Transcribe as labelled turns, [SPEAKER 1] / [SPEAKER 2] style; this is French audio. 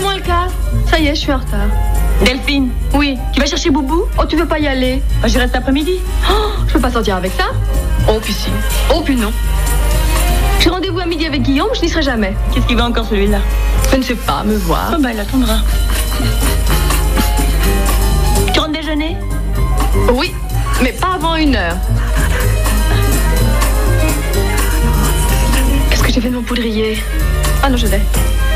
[SPEAKER 1] moi le cas.
[SPEAKER 2] Ça y est, je suis en retard.
[SPEAKER 1] Delphine.
[SPEAKER 2] Oui.
[SPEAKER 1] Tu vas chercher Boubou?
[SPEAKER 2] Oh, tu veux pas y aller?
[SPEAKER 1] Je reste après-midi.
[SPEAKER 2] Oh, je peux pas sortir avec ça. Oh, puis si. Oh, puis non. J'ai rendez-vous à midi avec Guillaume, je n'y serai jamais.
[SPEAKER 1] Qu'est-ce qu'il va encore celui-là?
[SPEAKER 2] Je ne sais pas, me voir.
[SPEAKER 1] Oh, bah, il attendra. Tu rentres déjeuner?
[SPEAKER 2] Oui, mais pas avant 1h. Qu'est-ce que j'ai fait de mon poudrier? Ah non, je vais.